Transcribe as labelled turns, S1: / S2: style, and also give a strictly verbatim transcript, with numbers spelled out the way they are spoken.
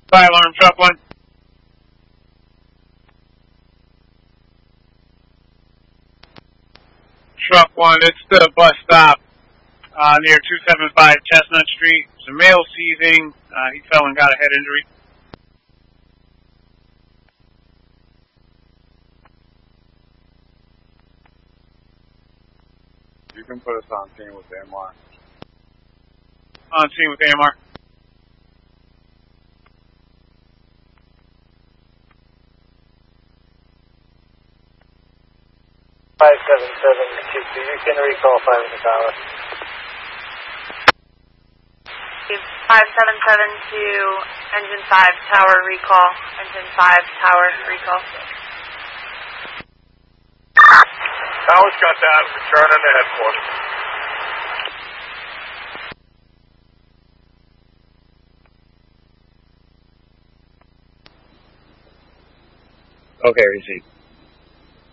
S1: Fire alarm, truck one. Truck one, it's the bus stop uh, near two seventy-five Chestnut Street. It's a male seizing. Uh, he fell and got a head injury.
S2: You can put us on scene with the M R.
S1: On scene with the M R.
S3: five seven seven two two, you can recall five in the tower.
S4: five seven seven two, engine five, tower recall. Engine five, tower recall.
S3: Tower's got down, return on the headquarters.
S2: Okay, receive.